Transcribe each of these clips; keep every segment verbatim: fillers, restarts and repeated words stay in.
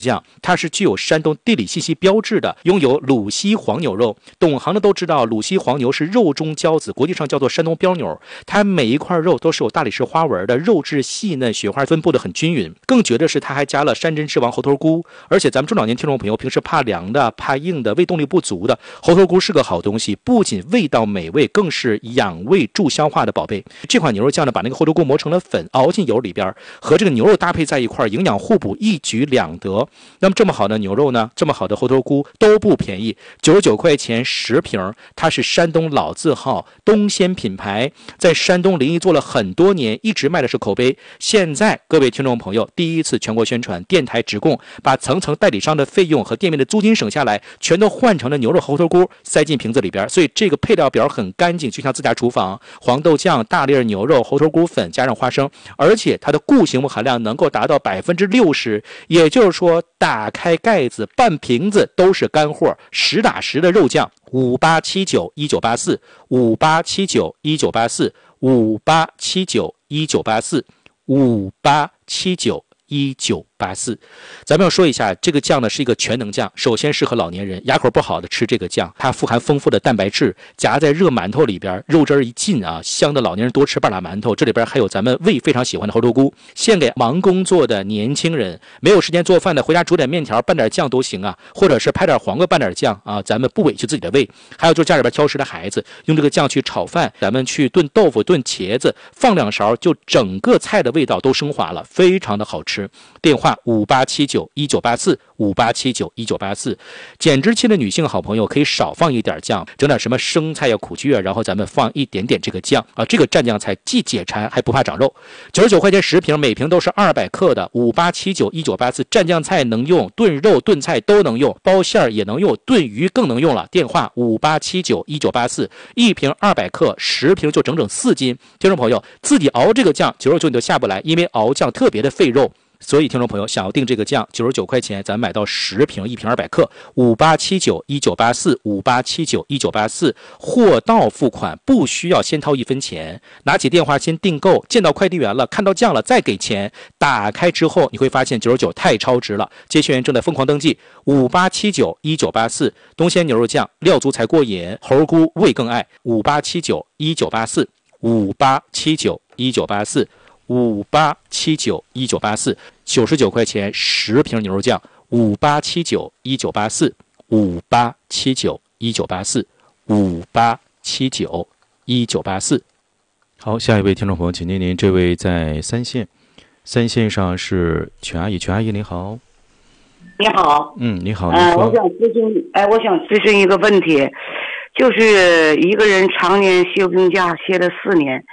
酱，它是具有山东地理信息标志的，拥有鲁西黄牛肉。懂行的都知道，鲁西黄牛是肉中骄子，国际上叫做山东标牛。它每一块肉都是有大理石花纹的，肉质细嫩，雪花分布的很均匀。更绝的是，它还加了山珍之王猴头菇。而且咱们中老年听众朋友平时怕凉的、怕硬的、胃动力不足的，猴头菇是个好东西，不仅味道美味，更是养胃助消化的宝贝。这款牛肉酱呢，把那个猴头菇磨成了粉，熬进油里边，和这个牛肉搭配在一块，营养互补，一举两得。那么这么好的牛肉呢，这么好的猴头菇都不便宜，九十九块钱十瓶。它是山东老字号东鲜品牌，在山东临沂做了很多年，一直卖的是口碑。现在各位听众朋友第一次全国宣传，电台直供，把层层代理商的费用和店面的租金省下来，全都换成了牛肉猴头菇塞进瓶子里边。所以这个配料表很干净，就像自家厨房，黄豆酱、大粒牛肉、猴头菇粉加上花生，而且它的固形物含量能够达到百分之六十，也就是说打开盖子半瓶子都是干货，实打实的肉酱。五八七九一九八四，五八七九一九八四，五八七九一九八四，五八七九一九八四。咱们要说一下，这个酱呢是一个全能酱，首先适合老年人，牙口不好的吃这个酱，它富含丰富的蛋白质，夹在热馒头里边，肉汁一进啊，香的老年人多吃半拉馒头。这里边还有咱们胃非常喜欢的猴头菇，献给忙工作的年轻人，没有时间做饭的，回家煮点面条拌点酱都行啊，或者是拍点黄瓜拌点酱啊，咱们不委屈自己的胃。还有就是家里边挑食的孩子，用这个酱去炒饭，咱们去炖豆腐、炖茄子，放两勺，就整个菜的味道都升华了，非常的好吃。电话五八七九一九八四，五八七九一九八四。减脂期的女性好朋友可以少放一点酱，整点什么生菜呀、苦苣啊，然后咱们放一点点这个酱啊，这个蘸酱菜既解馋还不怕长肉。九十九块钱十瓶，每瓶都是二百克的。五八七九一九八四，蘸酱菜能用，炖肉炖菜都能用，包馅也能用，炖鱼更能用了。电话五八七九一九八四，一瓶二百克，十瓶就整整四斤。听众朋友自己熬这个酱，九十九你都下不来，因为熬酱特别的费肉。所以听众朋友想要订这个酱，九十九块钱咱买到十瓶，一瓶二百克。五八七九一九八四，五八七九一九八四，货到付款，不需要先掏一分钱，拿起电话先订购，见到快递员了，看到酱了再给钱。打开之后你会发现九十九太超值了，接线员正在疯狂登记。五八七九一九八四，东鲜牛肉酱，料足才过瘾，猴菇味更爱。五八七九一九八四，五八七九一九八四。五八七九一九八四，九十九块钱十瓶牛肉酱。五八七九一九八四，五八七九一九八四，五八七九一九八四。好，下一位听众朋友，请念您，这位在三线，三线上是全阿姨，全阿姨你好。 你好。 嗯，你好。 嗯、呃，我想咨询，哎，我想咨询一个问题，就是一个人常年休病假歇了四年。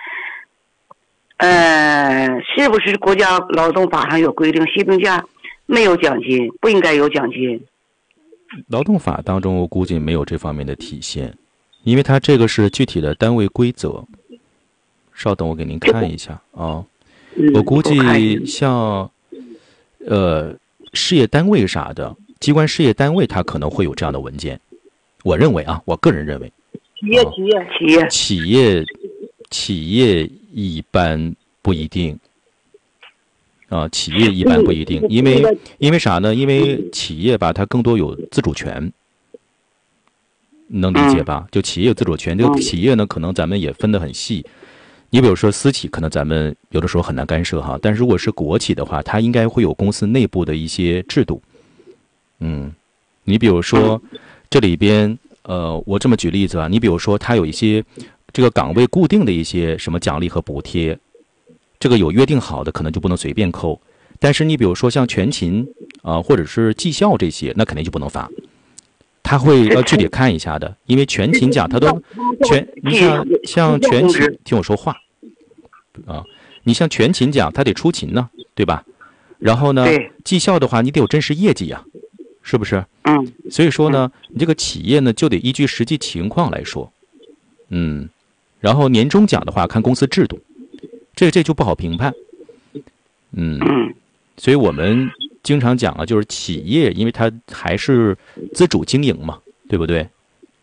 呃，是不是国家劳动法上有规定，休病假没有奖金，不应该有奖金？ 劳动法当中我估计没有这方面的体现，因为它这个是具体的单位规则。稍等，我给您看一下啊、哦嗯。我估计像呃事业单位啥的，机关事业单位它可能会有这样的文件。我认为啊，我个人认为， 企业企业企业企业企业一般不一定啊，企业一般不一定，因为因为啥呢？因为企业吧，它更多有自主权，能理解吧？就企业有自主权，这个企业呢，可能咱们也分得很细。你比如说私企，可能咱们有的时候很难干涉哈，但如果是国企的话，它应该会有公司内部的一些制度。嗯，你比如说这里边，呃，我这么举例子啊，你比如说它有一些。这个岗位固定的一些什么奖励和补贴，这个有约定好的，可能就不能随便扣。但是你比如说像全勤啊、呃，或者是绩效这些，那肯定就不能发。他会要具体看一下的，因为全勤奖他都全，你像像全勤，听我说话啊，你像全勤奖，他得出勤呢，对吧？然后呢，绩效的话，你得有真实业绩呀、啊，是不是？ 嗯。 所以说呢，你这个企业呢，就得依据实际情况来说，嗯。然后年终奖的话，看公司制度，这这就不好评判，嗯，所以我们经常讲啊，就是企业，因为它还是自主经营嘛，对不对？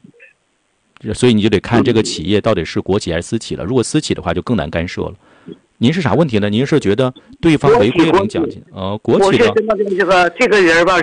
所以你就得看这个企业到底是国企还是私企了。如果私企的话，就更难干涉了。 您是啥问题呢？您是觉得对方违规领奖金？呃，国企的。 我是这个这个这个人吧，